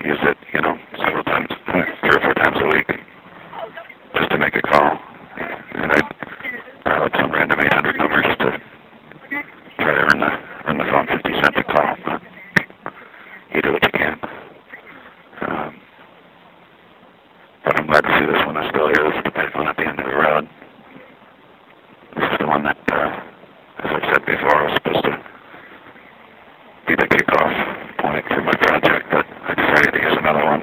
use it, several times, 3 or 4 times a week, just to make a call. And I'd dial up some random 800 number just to try to earn the phone 50 cents a call. But you do what you can. But I'm glad to see this one is still here. This is the payphone at the end of the road. This is the one that, as I've said before, was supposed to be the kickoff point for my project, but I decided to use another one.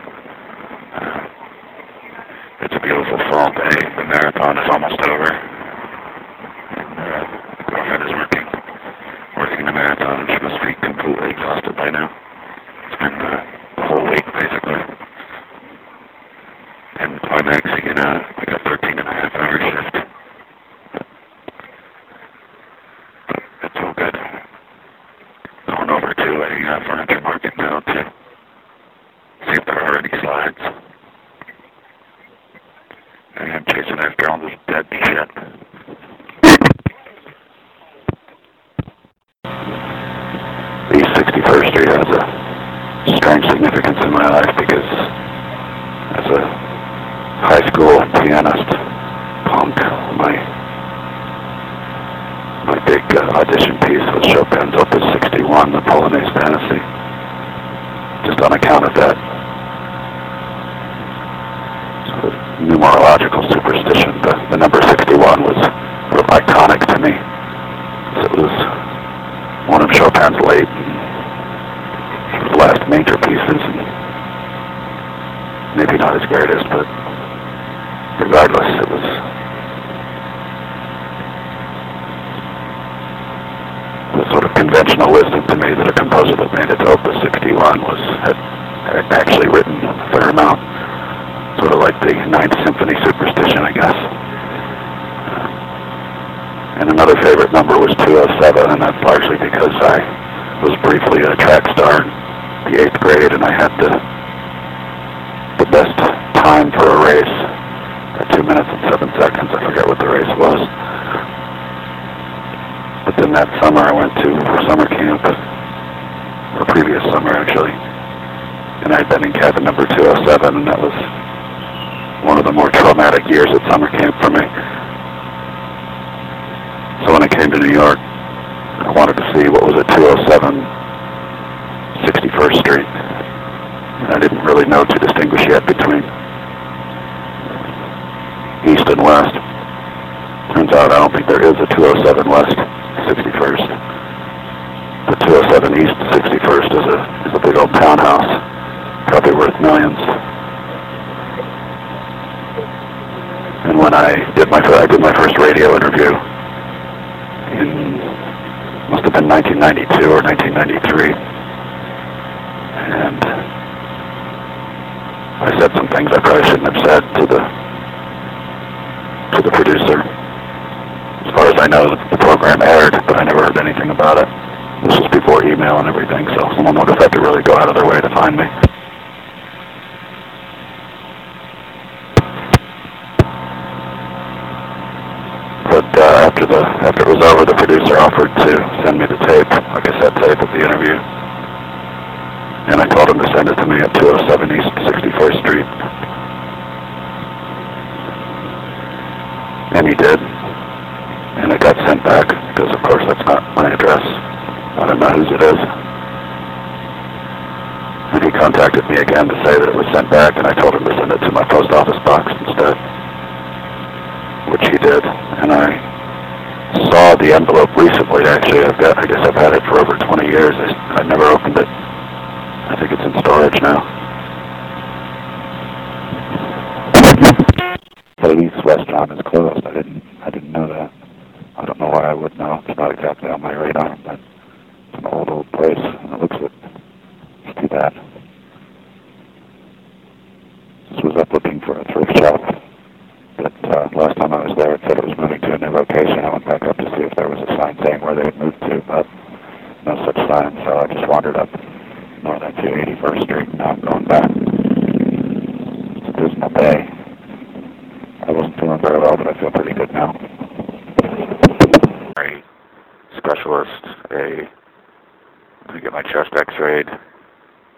It's a beautiful fall day. The marathon is almost over. And my girlfriend is working the marathon, and she must be completely exhausted by now. It's been the whole week, basically. And climaxing in like a 13-and-a-half-hour shift. But it's all good. Going over to a furniture market now to see if there are any slides. I am chasing after all this dead shit. The 61st Street has a strange significance in my life because as a high school pianist, punk, my big audition piece was Chopin's Opus 61, the Polonaise Fantasy. Just on account of that sort of numerological superstition, the number 61 was sort of iconic to me. It was one of Chopin's late sort of last major pieces, and maybe not his greatest, but regardless, it was the sort of conventional wisdom to me that a composer that made it to Opus 61 had actually written a fair amount, sort of like the Ninth Symphony superstition, I guess. And another favorite number was 207, and that's largely because I was briefly a track star in the 8th grade, and I had the best time for a race at 2 minutes and 7 seconds. I forget what the race was. But then that summer I went to summer camp, or previous summer actually, and I'd been in cabin number 207, and that was one of the more traumatic years at summer camp for me. So when I came to New York, I wanted to see what was at 207 61st Street, and I didn't really know to distinguish yet between East and West. Turns out I don't think there is a 207 West 61st. The 207 East 61st is a big old townhouse, probably worth millions. And when I did my first radio interview in, must have been 1992 or 1993, and I said some things I probably shouldn't have said to the producer. As far as I know, the program aired, but I never heard anything about it. This was before email and everything, so someone would have had to really go out of their way to find me. But after it was over, the producer offered to send me the tape, a cassette tape of the interview. And I told him to send it to me at 207 East 61st Street. And he did. And it got sent back, because of course that's not my address. I don't know whose it is. And he contacted me again to say that it was sent back, and I told him to send it to my post office box instead. Which he did. And I saw the envelope recently, actually. I guess I've had it for over 20 years. I never opened it. I think it's in storage now. Ladies' restaurant is closed. I didn't know that. I don't know why I would know. It's not exactly on my radar, but it's an old place, and it looks like it's too bad. This was up looking for a thrift shop, but last time I was there, it said it was moving to a new location. I went back up to see if there was a sign saying where they would move to, but no such sign, so I just wandered up north to 81st Street, and now I'm going back. It's a dismal day.